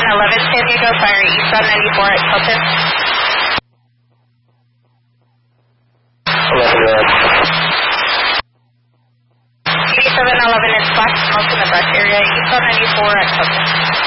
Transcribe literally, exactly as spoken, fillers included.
eleven San Diego Fire East on ninety-four at Tilton. eleven red. eighty-seven eleven is black smoke in the brush area east on ninety-four at Tilton.